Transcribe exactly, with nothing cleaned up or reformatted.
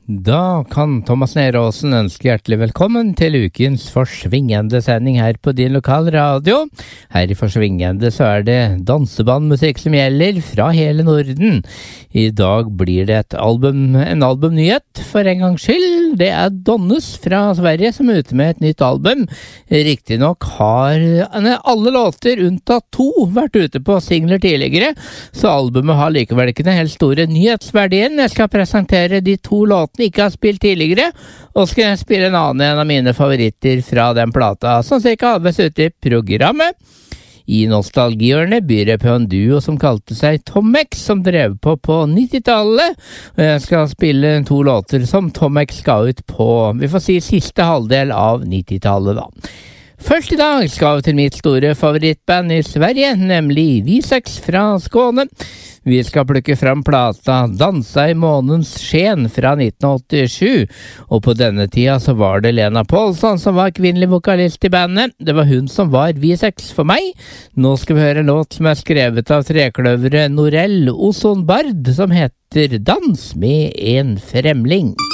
Da kan Thomas Neråsen ønske hjertelig velkommen til ukens forsvingende sending her på din lokal radio. Her i Forsvingende så er det dansebandmusikk som gjelder fra hele Norden. I dag blir det et album, en albumnyhet for en gangs skyld. Det er Donnes fra Sverige som er ute med et nytt album. Riktig nok har alle låter unntatt to vært ute på singler tidligere, så albumet har likevel ikke den helt store nyhetsverdien. Jeg skal presentere de to låtene ikke har spilt tidligere, og skal jeg spille en annen en av mine favoritter fra den plata, som cirka halvveis ute i programmet. I nostalgihjørnet byr jeg på en duo som kalte seg Tom X, som drev på på nittitallet, og jeg skal spille to låter som Tom X ga ut på, vi får si, siste halvdel av nittitallet da. Først i dag skal vi til mitt store favorittband i Sverige, nemlig Visex fra Skåne. Vi skal plukke fram plata Dansa i månens sken fra nitten åttisju, og på denne tida så var det Lena Paulsson som var kvinnelig vokalist i bandet. Det var hun som var Visex for meg. Nå skal vi høre en låt som er skrevet av trekløvere Norell Ozon Bard, som heter Dans med en fremling.